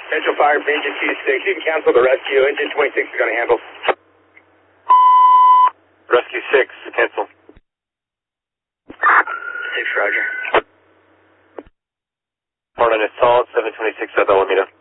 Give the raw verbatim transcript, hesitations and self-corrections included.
Central fire for engine two six. You can cancel the rescue. Engine twenty-six is going to handle. Rescue six, cancel. six, roger. Morning, it's solid, seven twenty-six South Alameda.